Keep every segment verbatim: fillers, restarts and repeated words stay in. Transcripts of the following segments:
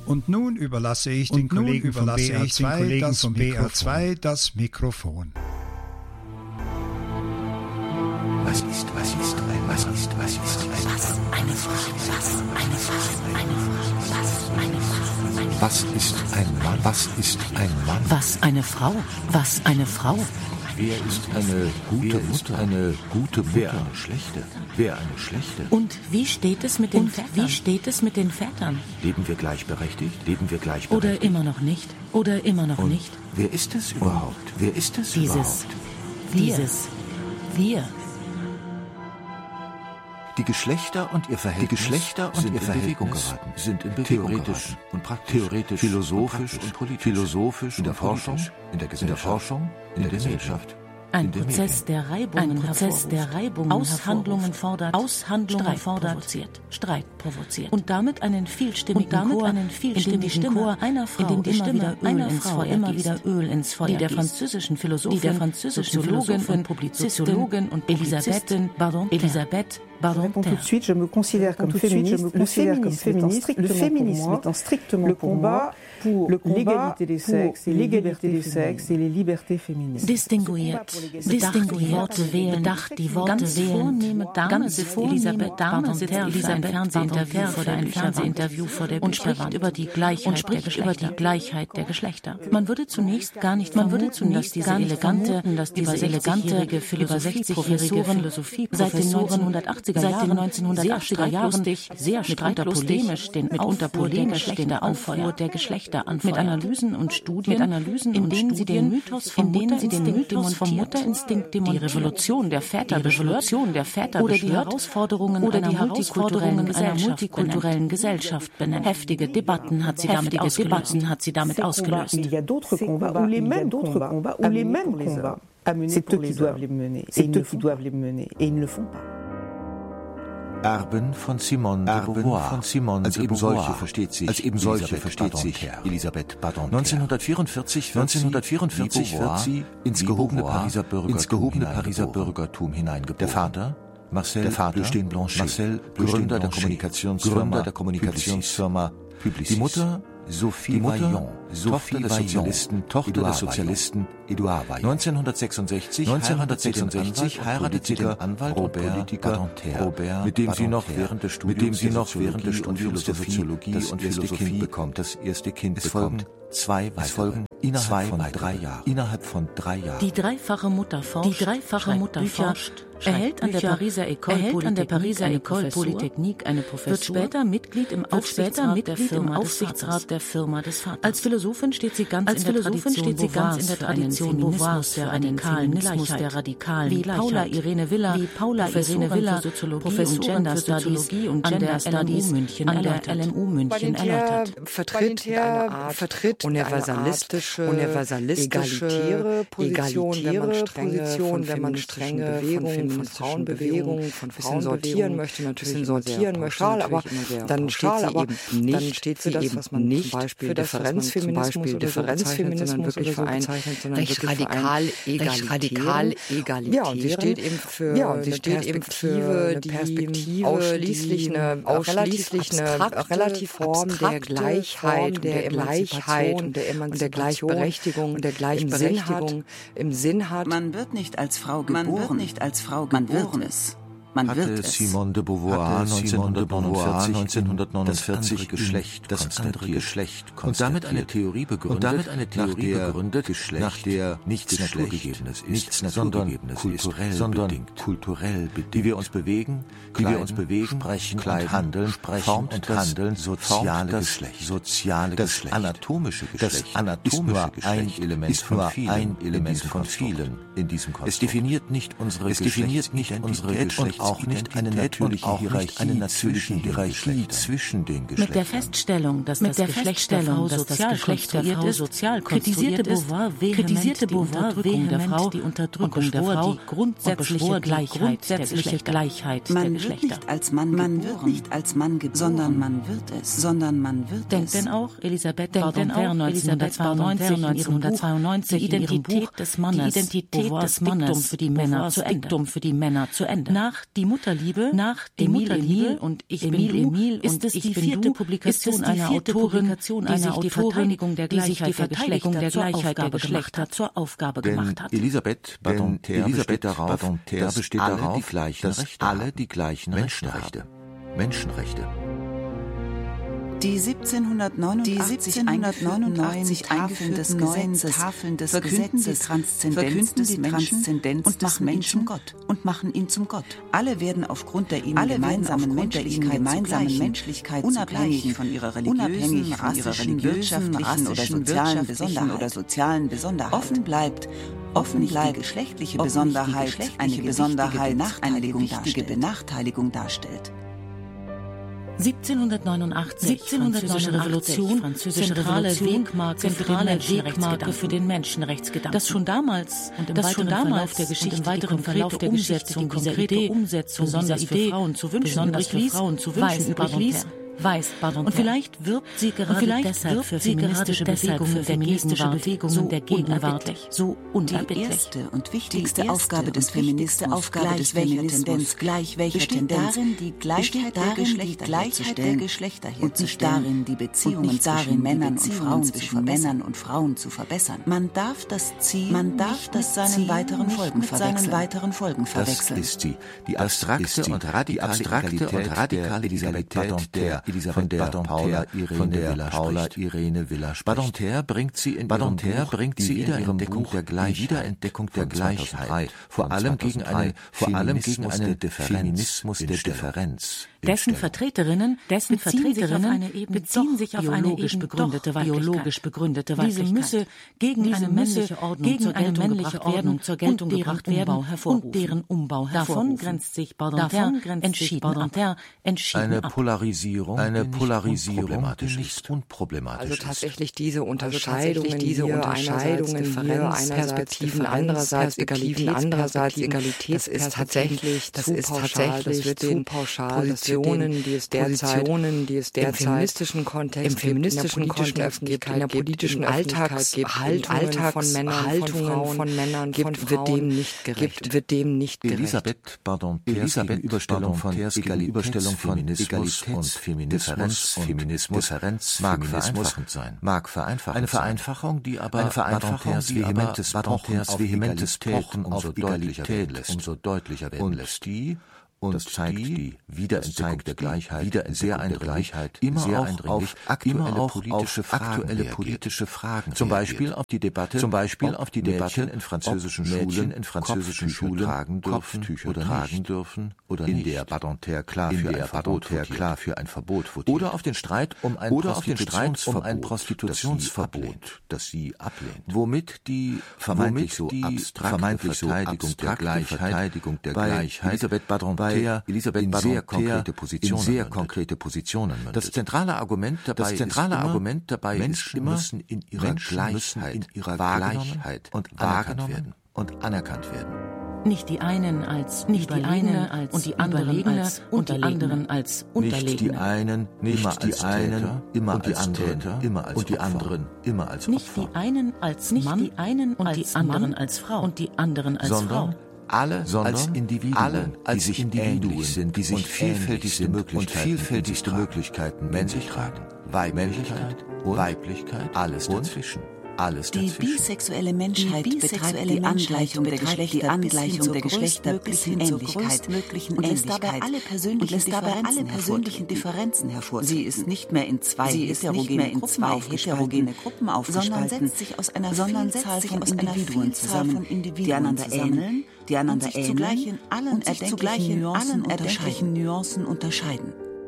Und nun überlasse ich den Kollegen von B R zwei das B R zwei das Mikrofon. Was ist, was ist, ein, was ist, was ist, ein, was, eine Frage, was, eine Frage, eine Frage, was, eine Frage, eine Frage. Was ist ein Mann, was ist ein Mann? Was eine Frau, was eine Frau. Wer ist eine gute Mutter, eine gute Mutter, wer eine schlechte, wer eine schlechte. Und wie steht es mit den Vätern? Wie steht es mit den Vätern? Leben wir gleichberechtigt? Leben wir gleichberechtigt? Oder immer noch nicht? Oder immer noch Und nicht? Wer ist es überhaupt? Wer ist es Dieses, überhaupt? Dieses, wir. Die Geschlechter und ihr Verhältnis, die Geschlechter und ihr Verhältnis geraten, sind in Bewegung theoretisch geraten. Und praktisch, theoretisch, philosophisch und politisch, philosophisch in der Forschung, in der Gesellschaft, in der Forschung, in der Gesellschaft. Ein Prozess der Reibungen, ein Prozess der Reibungen, Aushandlungen fordert, Aushandlungen Streit fordert, provoziert, Streit provoziert und damit einen vielstimmigen und damit Chor, einen vielstimmigen Chor einer Frau, in dem die Stimme einer Frau immer wieder Öl ins Feuer, die der französischen Philosophin, die der französischen Soziologin und Publizistin und Elisabeth, pardon, Elisabeth, pardon, tout de suite, je me considère comme féministe. Le féminisme étant strictement pour moi le l'égalité des sexes et l'égalité des sexes et les libertés féminines. Distinguiert, distinguiert, Worte wählen, bedacht die Worte wählen. Ganz Elisabeth Dahmer sitzt Elisabeth Fernsehinterview vor ein Fernsehinterview vor der und spricht über die Gleichheit und spricht über die Gleichheit der Geschlechter. Man würde zunächst gar nicht, man würde zunächst diese elegante, dass diese elegante Philosophie-Professorin seit den neunzehnhundertachtziger Jahren, seit den neunzehnhundertachtziger Jahren sehr streitlustig, den mitunter polemisch den Aufruhr der Geschlechter mit Analysen und Studien, mit Analysen in denen sie den Mythos vom Mutterinstinkт vom Mutterinstinkt die Revolution der Väter, die Revolution der Väter oder die Herausforderungen oder die Herausforderungen einer multikulturellen Gesellschaft benennen. Heftige Debatten hat sie damit ausgelöst. Debatten hat sie damit ausgelöst. Il y a d'autres combats où les mêmes combats où les mêmes combats c'est eux qui doivent les mener, c'est eux qui doivent les mener et ils ne le font pas. Erben von Simone de Beauvoir. Von Simone als eben solche versteht sich, als eben solche versteht sich Elisabeth Badinter. neunzehnhundertvierundvierzig, neunzehnhundertvierundvierzig wird sie ins gehobene Pariser Bürgertum, ins gehobene Pariser Bürgertum hineingeboren. Der Vater, Marcel, der Vater, Blanchet, Marcel, Gründer der Kommunikationsfirma, Gründer der Kommunikationsfirma Publicis. Die Mutter Sophie Vaillant, Tochter des Sozialisten, Tochter des Sozialisten Edouard Vaillant. neunzehnhundertsechsundsechzig, neunzehnhundertsechsundsechzig heiratet sie den Anwalt und Politiker Robert, mit dem sie noch während des Studiums, mit dem sie noch während des Studiums der Soziologie und Philosophie bekommt, das erste Kind bekommt. Zwei Folgen innerhalb von drei Jahren. Innerhalb von drei Jahren. Die dreifache Mutter forscht. Die dreifache Mutter forscht. Erhält an der Pariser École an der Pariser École Polytechnique eine Professur. Wird später Mitglied im Aufsichtsrat der Firma Aufsichtsrat der Firma des Vaters. Als Philosophin steht sie ganz in der Tradition steht sie ganz in der Tradition Beauvoirs der radikalen Gleichheit der radikalen wie Paula Irene Villa wie Paula Irene Villa Professorin für Soziologie und Gender Studies München an der L M U München erläutert. Vertritt eine Art vertritt universalistische egalitäre Position, wenn man strenge wenn man strenge Bewegungen von Frauenbewegungen, von Frauen sortieren möchte, natürlich sortieren möchte, aber dann steht sie eben nicht, dann steht sie eben nicht zum Beispiel Differenzfeminismus oder Differenzfeminismus wirklich verzeichnet, sondern recht radikal egalitär. Ja, und sie steht eben für ja, sie steht eben für eine Perspektive, ausschließlich eine ausschließlich eine relativ Form der Gleichheit, der Gleichheit und der Emanzipation, der Gleichberechtigung und der Gleichberechtigung im Sinn hat. Man wird nicht als Frau geboren, man wird nicht als Frau geboren. Man wird es. Man hatte wird es. Simone de Beauvoir neunzehnhundertneunundvierzig das Geschlecht das andere Geschlecht und damit eine Theorie begründet, und damit eine Theorie nach begründet, Geschlecht, nach der nichts Naturgegebenes ist, nichts Naturgegebenes kulturell ist, sondern bedingt, kulturell bedingt, wie wir uns bewegen, wie wir uns bewegen, sprechen und handeln, sprechen und handeln, soziale Geschlecht, soziale das Geschlecht, anatomische Geschlecht, das anatomische Geschlecht ist nur ein Element von ein Element von vielen in diesem Konstrukt. Es definiert nicht unsere es definiert nicht unsere Geschlecht auch nicht eine natürliche Hierarchie, eine natürliche Hierarchie zwischen den Geschlechtern. Mit der Feststellung, dass das Geschlecht der Frau sozial konstruiert ist, kritisierte Beauvoir vehement der Frau, die Unterdrückung der Frau, die grundsätzliche Gleichheit der Geschlechter. Man wird nicht als Mann geboren, man wird nicht als Mann geboren, sondern man wird es, sondern man wird es. Denkt denn auch Elisabeth Badinter neunzehnhundertzweiundneunzig die Identität des Mannes, die Identität des Mannes für die Männer zu Ende. Für die Männer zu Ende. Nach Die Mutterliebe, nach Emil Emil und Ich bin du, Emil ist es die vierte Publikation einer Autorin, die sich die Verteidigung der Gleichheit der Geschlechter zur Aufgabe gemacht hat. Elisabeth Badinter besteht darauf, dass besteht alle, darauf, die gleichen dass Rechte alle die gleichen Menschenrechte haben. Menschenrechte. Die siebzehnhundertneunundachtzig eingeführten des Gesetzes Tafeln des verkünden die Transzendenz des Menschen und machen ihn zum Gott und machen ihn zum Gott. Alle werden aufgrund der ihnen gemeinsamen Menschlichkeit, gemeinsamen Menschlichkeit unabhängig von ihrer religiösen, rassischen, wirtschaftlichen oder sozialen Besonderheit oder sozialen Besonderheit offen bleibt. Offen bleibt, die geschlechtliche Besonderheit eine Besonderheit, eine wichtige Benachteiligung darstellt. siebzehnhundertneunundachtzig, französische Revolution, französische zentrale Wegmarke, zentrale Wegmarke für den Menschenrechtsgedanken. Das schon damals und im weiteren Verlauf der Geschichte, im weiteren Verlauf der Umsetzung dieser Idee, Umsetzung besonders für Frauen zu wünschen, besonders für Frauen zu wünschen, übrig ließ, weiß Badinter. Und vielleicht wirbt sie gerade vielleicht deshalb für feministische Bewegungen der Bewegungen der Gegenwart so unerbittlich. Die erste und wichtigste Aufgabe des Feministen, Aufgabe des Feminismus, gleich welcher Tendenz, darin, die Gleichheit der Geschlechter herzustellen und nicht darin, die Beziehungen zwischen Männern und Frauen zwischen Männern und Frauen zu verbessern. Man darf das Ziel, man darf das seinen weiteren Folgen verwechseln. weiteren Folgen verwechseln. Das ist sie, die abstrakte und radikale Elisabeth der Elisabeth Badinter, von der Paula Irene Villa spricht. Badinter bringt sie in ihrem Buch bringt sie die Wiederentdeckung der Gleichheit, Wiederentdeckung der Gleichheit, vor allem gegen einen, vor allem gegen einen Feminismus der Differenz. Dessen Vertreterinnen, dessen Vertreterinnen beziehen sich auf eine biologisch begründete biologisch begründete Weiblichkeit. Diese müsse gegen eine männliche Ordnung zur Geltung gebracht werden, zur Geltung gebracht werden und deren Umbau hervorrufen. Davon grenzt sich Badinter entschieden Eine Polarisierung Eine Polarisierung, die nicht unproblematisch ist. Also tatsächlich diese Unterscheidungen, also diese Unterscheidungen, Differenz, Perspektiven, andererseits Egalität, andererseits Egalität, das ist tatsächlich, das ist tatsächlich, das wird zu pauschal, Positionen, die es derzeit, die es derzeit im feministischen Kontext, im feministischen Kontext gibt, in der politischen Alltagshaltungen von Männern, Haltungen von Männern gibt, wird dem nicht gerecht, wird dem nicht gerecht. Elisabeth Badinters Gegenüberstellung von Gegenüberstellung von Egalität und Feminismus, Differenz, Feminismus, Differenz, mag vereinfachend sein. Mag vereinfachend eine Vereinfachung, die aber eine Vereinfachung, die vehementes Badinters vehementes Pochen umso deutlicher werden lässt, umso deutlicher werden lässt. Die und das zeigt die Wiederentdeckung der Gleichheit, Wiederentdeckung der Gleichheit immer sehr auch auf aktuelle politische Fragen, aktuelle politische Fragen, zum Beispiel auf die Debatte, zum Beispiel auf die Debatte in französischen Schulen, in französischen Schulen tragen dürfen oder tragen dürfen oder in der Badinter klar für ein Verbot klar für ein Verbot oder auf den Streit um ein oder auf den Streit um ein Prostitutionsverbot, das sie ablehnt, womit die vermeintlich so abstrakte Verteidigung der Gleichheit, Verteidigung der Gleichheit, Elisabeth Badinter Elisabeth in sehr konkrete Positionen, in sehr konkrete Positionen mündet. Das zentrale Argument dabei das zentrale ist Argument dabei Menschen ist immer, müssen in ihrer Menschen Gleichheit, in ihrer Gleichheit und wahrgenommen werden und anerkannt werden. Nicht die einen als nicht die einen als und die anderen als und die anderen als Unterlegene. Nicht die einen, nicht die einen, immer und die anderen, immer als und die anderen, immer als Opfer. Nicht die einen als Mann, nicht die einen und die anderen als Frau und die anderen als Frau. Alle als Individuen, alle als die sich Individuen sind, die sich und vielfältigste Möglichkeiten, und vielfältigste Möglichkeiten männlich tragen, Weiblichkeit, Weiblichkeit, alles dazwischen. Alles die bisexuelle Menschheit die bisexuelle betreibt die Angleichung der Geschlechter, die Angleichung der Geschlechter bis hin zur größtmöglichen und lässt dabei alle persönlichen, lässt dabei alle persönlichen Differenzen hervor. Sie ist nicht mehr in zwei Sie heterogene in Gruppen heterogene Gruppen aufgespalten, sondern setzt sich aus einer sondern Vielzahl von Individuen zusammen, die einander ähneln, die einander ähneln und sich zugleich in allen erdenklichen Nuancen unterscheiden.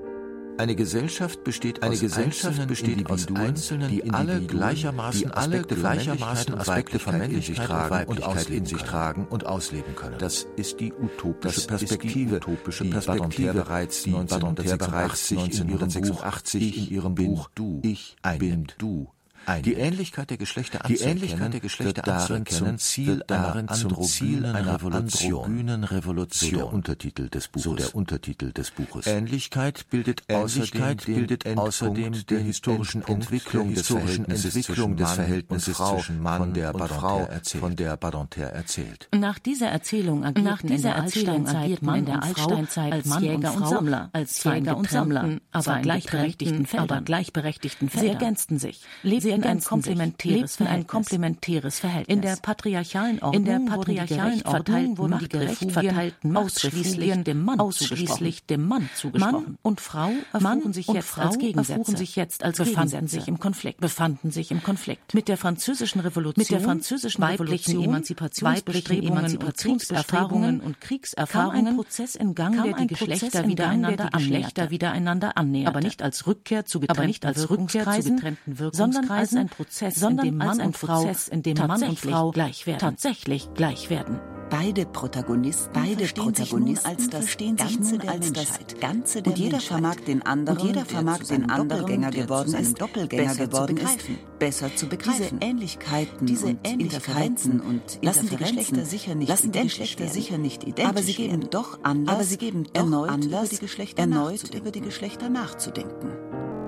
Eine Gesellschaft besteht eine aus Gesellschaft einzelnen besteht aus Einzelnen, die alle gleichermaßen die alle gleichermaßen Aspekte von Männlichkeit tragen und in sich tragen und ausleben können. Das ist die utopische Perspektive, die Badinter bereits neunzehnhundertsechsundachtzig in ihrem Buch Ich bin du, ich bin du Die Ähnlichkeit der Geschlechter anzuerkennen, der Geschlechter wird darin zum Ziel einer androgynen Revolution. Revolution. So der Untertitel des Buches. So der Untertitel des Buches. Ähnlichkeit bildet Ähnlichkeit außerdem bildet den außerdem der historischen Entwicklung des Verhältnisses Entwicklung des Verhältnisses zwischen Mann von der Frau von der Badinter erzählt. Nach dieser Erzählung agierten Nach dieser in der Erzählung agierten in der Altsteinzeit als Mann Jäger und, und Sammler, als Jäger und Sammler, aber gleichberechtigten Feldern, aber gleichberechtigten Feldern. Sie ergänzten sich, lebten ein komplementäres, ein komplementäres Verhältnis. In der patriarchalen Ordnung, in der patriarchalen Ordnung wurden die gerecht verteilten ausschließlich dem Mann ausschließlich dem Mann zugesprochen. Mann und Frau erfuhren sich jetzt Frau als Gegensätze, sich jetzt als befanden sich im Konflikt, befanden sich im Konflikt. Mit der französischen Revolution, mit der französischen weiblichen Emanzipationsbestrebungen und Kriegserfahrungen und Kriegserfahrungen kam ein Prozess in Gang, der die Geschlechter wieder einander annäherte, wieder einander annäherte, aber nicht als Rückkehr zu getrennten, aber nicht als Rückkehr zu getrennten Wirkungskreisen, sondern als ein Prozess, in dem Mann und Frau, in dem Mann und Frau gleich werden, tatsächlich gleich werden. Beide Protagonisten, beide Protagonisten als das verstehen sich nun als das Ganze der und jeder Menschheit. vermag den anderen, und jeder vermag den anderen, Doppelgänger geworden ist, Doppelgänger geworden ist, besser zu begreifen. Diese Ähnlichkeiten, diese und Ähnlichkeiten und lassen die Geschlechter sicher nicht lassen identisch Geschlechter sicher nicht identisch aber sie geben doch Anlass, aber sie geben doch erneut Anlass, über die Geschlechter erneut über die Geschlechter nachzudenken.